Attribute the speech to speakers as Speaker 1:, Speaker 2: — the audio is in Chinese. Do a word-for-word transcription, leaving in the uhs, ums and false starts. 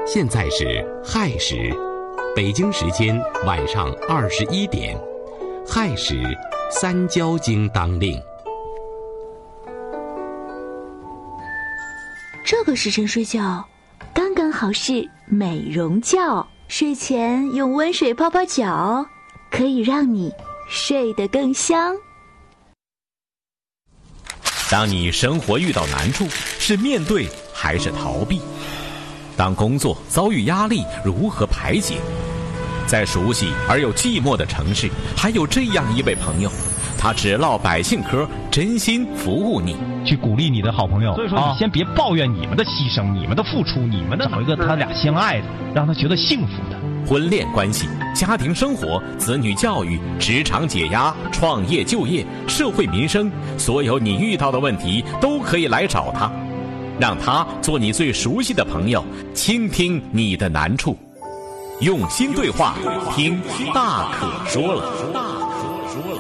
Speaker 1: 现在是亥时，北京时间晚上二十一点，亥时三焦经当令。
Speaker 2: 这个时辰睡觉，刚刚好是美容觉。睡前用温水泡泡脚，可以让你睡得更香。
Speaker 3: 当你生活遇到难处，是面对还是逃避？当工作遭遇压力，如何排解？在熟悉而又寂寞的城市，还有这样一位朋友，他只唠百姓嗑，真心服务你，
Speaker 4: 去鼓励你的好朋友。所以说，你先别抱怨你们的牺牲、你们的付出、你们的找一个他俩相爱的，让他觉得幸福的。
Speaker 3: 婚恋关系、家庭生活、子女教育、职场解压、创业就业、社会民生，所有你遇到的问题都可以来找他，让他做你最熟悉的朋友，倾听你的难处，用心对话，听大可说了。